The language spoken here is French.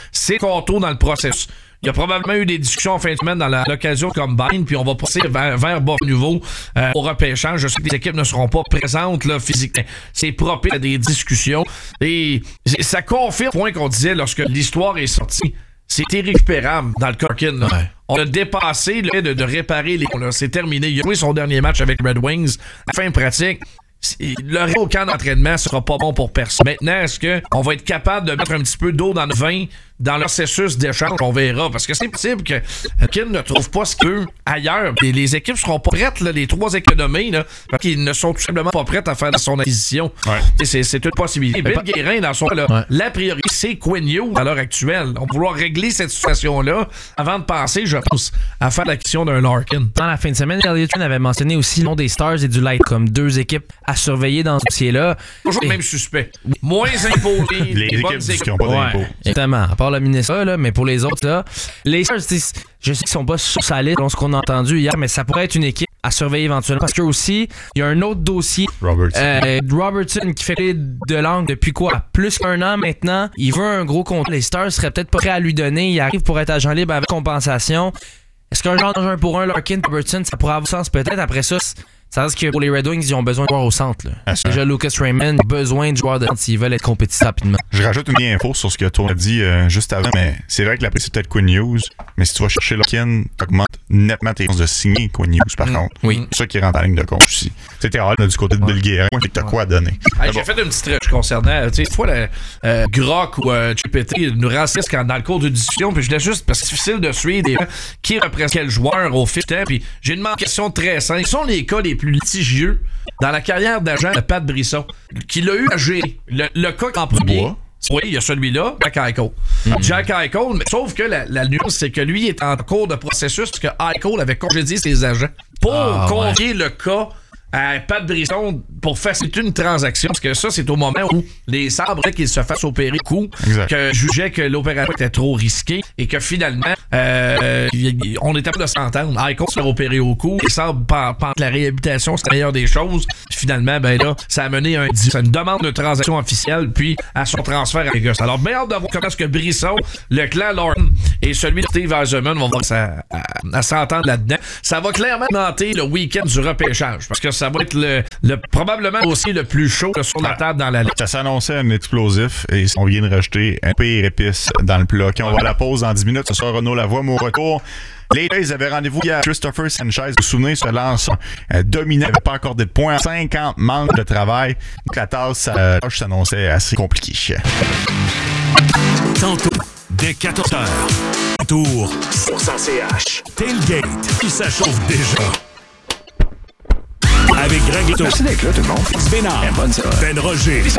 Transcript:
c'est trop tôt dans le processus. Il y a probablement eu des discussions en fin de semaine dans l'occasion Combine, puis on va passer vers bas nouveau au repêchage. Je sais que les équipes ne seront pas présentes là, physiquement. C'est propice à des discussions. Et ça confirme le point qu'on disait lorsque l'histoire est sortie. C'est irrécupérable dans le Corkin. Là. Ouais. On a dépassé le fait de réparer les... C'est terminé. Il a joué son dernier match avec Red Wings. À fin de pratique, le au camp d'entraînement sera pas bon pour personne. Maintenant, est-ce qu'on va être capable de mettre un petit peu d'eau dans le vin dans le processus d'échange? On verra. Parce que c'est possible que Kin ne trouve pas ce qu'il veut ailleurs. Et les équipes seront pas prêtes, là, les 3 économies, là, parce qu'ils ne sont tout simplement pas prêtes à faire son acquisition. Ouais. C'est une possibilité. Bill Guérin, dans son là, ouais. La priorité, c'est Quinn Hughes à l'heure actuelle. On va vouloir régler cette situation-là avant de penser, je pense, à faire l'acquisition d'un Larkin. Dans la fin de semaine, Elliott avait mentionné aussi le nom des Stars et du Light comme 2 équipes à surveiller dans ce dossier-là. Toujours le même suspect. Moins imposés. Les équipes qui n'ont pas d'impôts. Exactement. À part le Minnesota, là, mais pour les autres, là, les Stars, je sais qu'ils sont pas sur sa liste, selon ce qu'on a entendu hier, mais ça pourrait être une équipe à surveiller éventuellement. Parce que aussi, il y a un autre dossier. Robertson qui fait de l'angle depuis quoi? Plus qu'1 an maintenant. Il veut un gros contrat. Les Stars seraient peut-être pas prêts à lui donner. Il arrive pour être agent libre avec compensation. Est-ce qu'un genre d'un pour un Larkin, Robertson, ça pourrait avoir sens? Peut-être après ça. Ça veut dire que pour les Red Wings, ils ont besoin de joueurs au centre. Là. Déjà, Lucas Raymond a besoin de joueurs de centre s'ils veulent être compétitifs rapidement. Je rajoute une info sur ce que tu as dit juste avant, mais c'est vrai que la prise, c'est peut-être Quinn Hughes, mais si tu vas chercher Larkin, t'augmentes nettement tes chances de signer Quinn Hughes, par contre. Oui. C'est ça qui rentre en ligne de compte aussi. C'était hard du côté de Bill Guérin, c'est que t'as quoi à donner. J'ai fait une petite recherche concernant, tu sais, une fois, Grock ou Chipetti nous racisent dans le cours de discussion, puis je l'ai juste, parce que c'est difficile de suivre qui représente quel joueur au fil du temps, puis j'ai une question très simple. Quels sont les cas les plus litigieux dans la carrière d'agent de Pat Brisson, qu'il a eu à gérer? Le cas en premier, oui, il y a celui-là, Jack Eichel. Jack Eichel, mais sauf que la nuance, c'est que lui est en cours de processus parce que Eichel avait congédié ses agents pour confier le cas à Pat Brisson pour faciliter une transaction, parce que ça, c'est au moment où les sabres qu'il se fasse opérer coup, que jugeait que l'opération était trop risquée et que finalement, on était de s'entendre. Eichel se fait opérer au cou, les sabres pensent que la réhabilitation, c'est la meilleure des choses. Puis finalement, ben là, ça a mené à une demande de transaction officielle, puis à son transfert à Vegas. Alors, bien hâte de voir comment est-ce que Brisson, le clan Larkin et celui de Steve Eisenman vont voir à s'entendre là-dedans. Ça va clairement augmenter le week-end du repêchage, parce que ça va être probablement aussi le plus chaud sur la table dans la ligue. Ça s'annonçait un explosif et on vient de rajouter un pire épice dans le plat. On va à la pause dans 10 minutes. Ce sera Renaud Lavoie, mon retour. Les Rays avaient rendez-vous hier. Christopher Sanchez, vous vous souvenez, se lance dominant, n'avait pas accordé de points. 50 manques de travail. Donc la tâche s'annonçait assez compliquée. Tantôt, dès 14h, tour 100CH. Tailgate, qui s'achauffe déjà. Avec Greg Leto. Merci d'être là, tout le monde. Bénard, Ben Roger,